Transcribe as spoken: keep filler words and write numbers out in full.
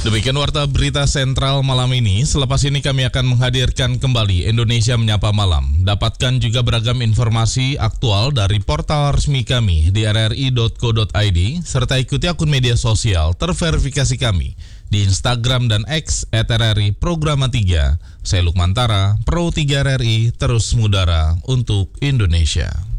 Demikian warta berita sentral malam ini. Selepas ini kami akan menghadirkan kembali Indonesia Menyapa Malam. Dapatkan juga beragam informasi aktual dari portal resmi kami di r r i dot co dot i d serta ikuti akun media sosial terverifikasi kami di Instagram dan X et r r i Programa tiga. Saya Lukman Tara, Pro tiga R R I, terus mengudara untuk Indonesia.